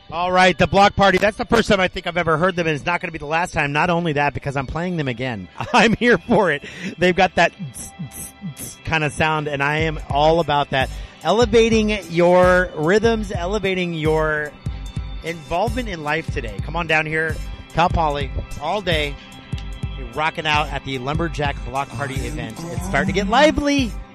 All right, the Block Party. That's the first time I think I've ever heard them, and it's not going to be the last time. Not only that, because I'm playing them again. I'm here for it. They've got that kind of sound, and I am all about that. Elevating your rhythms, elevating your involvement in life today. Come on down here, Cal Poly, all day. Be rocking out at the Lumberjack Block Party event. It's starting to get lively.